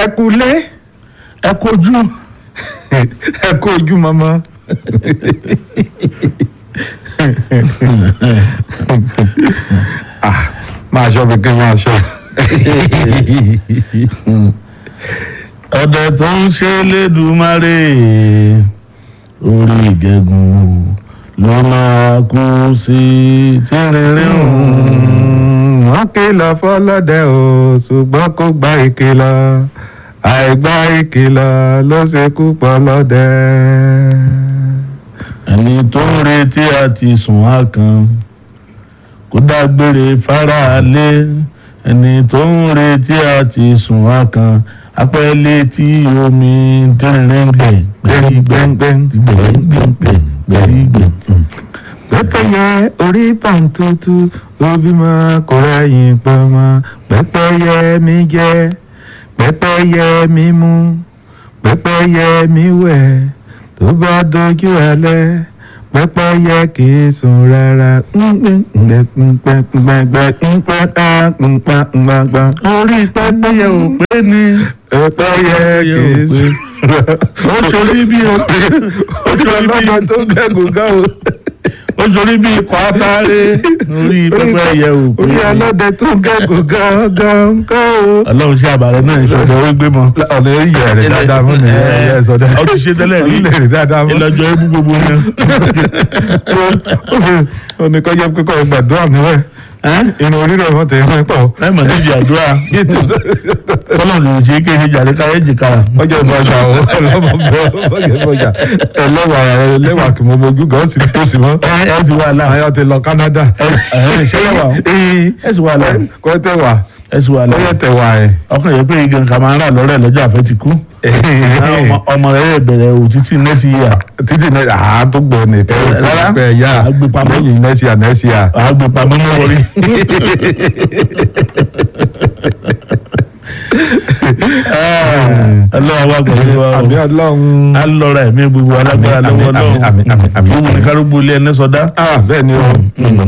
ẹ kú lé ẹ kojú ẹ kojú mọ́mọ́. Máa ṣọ́ bí kí n máa ṣọ́. ọdẹ tó ń ṣe lẹ́dùnmáre orí ìgẹ̀gùn ló máa kú sí tìrìnrìn òun. Wọ́n kìlọ̀ fọlọ́dẹ o ṣùgbọ́n kò gba ìkìlọ̀ àìgbà ìkìlọ̀ ló ṣekú pọ̀ lọ́dẹ. ẹni tó ń retí àti sùn á kan kó dágbére fáráalé ẹni tó ń retí àti sùn á kan apẹ́ létí omi dẹ́rẹ́ngẹ̀ gbẹ̀gbẹ̀gbẹ̀gbẹ̀gbẹ̀gbẹ̀. Pẹ́pẹ́yẹ orí pàǹtótó obìmọ kò ráyìn pọmọ pẹ́pẹ́yẹ mi jẹ pẹ́pẹ́yẹ mi mu pẹ́pẹ́yẹ mi wẹ̀ tó bá dojú alẹ́ pẹ́pẹ́yẹ kì í sùn rárá. orí pẹ́pẹ́yẹ ò pé ni pẹ́pẹ́yẹ kì í sùn rárá. ó ṣorí bí o ó ṣorí bí ọlọ́mọ tó gẹ́gùn gan o. ó ṣorí bí ikọ̀ atare orí pẹ́pẹ́yẹ ò pé orí ni. ọlọ́dẹ tó gẹ́gùn gan kọ́ o. ọlọ́run ṣe àbàrẹ̀ náà ìṣọ̀dọ̀ ó gbé mọ́. ọ̀nà ìyẹ̀ rẹ̀ dáadáa fún mi ẹ̀ sọ́dọ̀. ó ti ṣe tẹ́lẹ̀ rí ilé rẹ̀ dáadáa fún mi. ìlọ́jọ́ ibú gbogbo yẹn. ó ní kọ́ jẹ́ pé kọ́ gbàdúrà mi wẹ̀. inú orí rẹ̀ wọ́n tẹ̀ ẹ́ pọ̀. ẹ mọ̀ níbi àdúrà tọ́lọ̀ lè ṣe é kéde jàre káyé jìkàrà. ọjọ́ ìbọjà o ọlọ́mọ bọ́ ìbọjà ẹlẹ́wà kì mo mojú gan sì tó sì mọ́. ẹ sì wà láà. ayọ̀ ti lọ Canada. ṣé yẹ wà ó ẹ sì wà láà. kọ́ tẹ̀ wà ẹ sì wà láà. kọ́ tẹ̀ wà ẹ̀. ọkàn yẹn pé igi nǹkan máa ń rà lọ́rẹ̀ lọ́jọ́ àfẹ́ ti kú. ọmọ rẹ̀ yẹ bẹ̀rẹ̀ òtítì nẹ́ẹ̀sì yà. títí náà tó gbọ́ ní kẹ́ yá lẹ́yìn nẹ́ẹ̀sì yà. àgbèpamọ́ mọ́ wọrí. ọlọ́run wa pẹ̀lú wa o. àmì ọlọ́run. a lọ́ra ẹ̀mí gbogbo alágbára lọ́wọ́ náà. gbogbo ní kárúgbó ilé ẹni sọdá. bẹ́ẹ̀ ni o.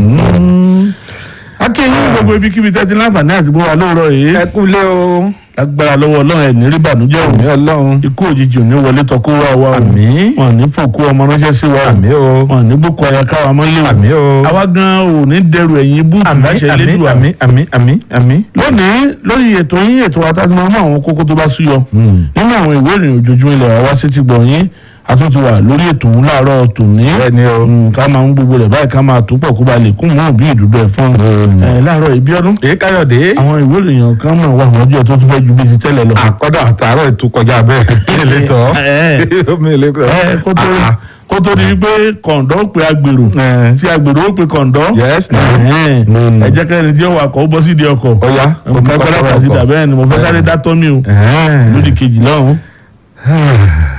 akéyìn gbogbo ibikíbi tẹ́tí láǹfààní àti gbogbo wa lóòrọ̀ yìí. ẹ kú lé o. agbára lọ́wọ́ ọlọ́run ẹ̀ ní rí bànújẹ́ o. àmì ọlọ́run. ikú òjijì ò ní wọlé tọkó wá wa o. àmì. wọn ní fòkú ọmọ ránṣẹ́ sí wa o. àmì o. wọn ní boko aya káwa mọ́lẹ̀ o. àmì o. àwa gan ò ní dẹrù ẹ̀yìn búùtù láṣẹ Elédùà. àmì. lónìí lórí ètò yín ètò àtàgbọ́n mọ́ àwọn kókó tó bá súyọ nínú àwọn ìwé ìrìn ojoojúmọ́ ilẹ̀ wa wá sí ti gbọ̀ yín àtúntò wà lórí ètò òun láàárọ̀ tòní. bẹ́ẹ̀ni o. ká máa ń gbogbo rẹ̀ báyìí ká máa tó pọ̀ kó ba lè kún mọ́ bí ìdúdú ẹ̀fọn. láàárọ̀ Ìbíọ́dún. èyí Káyọ̀dé. àwọn ìwé ìròyìn kan máa wà wọ́n jẹ́ tó tún fẹ́ ju bí ti tẹ́lẹ̀ lọ. àkọ́dọ̀ àtàárọ̀ ètò kọjá bẹ́ẹ̀. ilé tọ́. mi ilé tọ́. kó tó di pé kọ̀ǹdọ́ ó pe agbèrò tí agbèrò ó pe kọ̀ǹdọ́. yes. ẹ jẹ́ kẹ́ni tí ó wà kọ́ ó bọ́ sídìí ọkọ̀. ọ̀ya mo fẹ́ kọ́lá kàtí dàbẹ́ ni mo fẹ́ sáré dátọ́ mi o lódì kejì lọ́hùn.